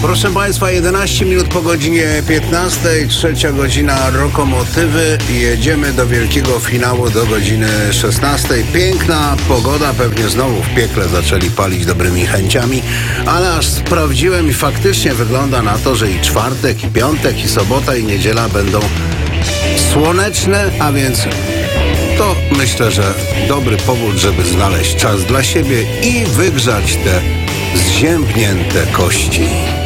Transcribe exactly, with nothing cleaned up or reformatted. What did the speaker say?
Proszę Państwa, jedenaście minut po godzinie piętnastej, trzecia godzina Rokomotywy. Jedziemy do wielkiego finału do godziny szesnastej. Piękna pogoda, pewnie znowu w piekle zaczęli palić dobrymi chęciami, ale aż sprawdziłem i faktycznie wygląda na to, że i czwartek, i piątek, i sobota, i niedziela będą słoneczne, a więc to myślę, że dobry powód, żeby znaleźć czas dla siebie i wygrzać te zziębnięte kości.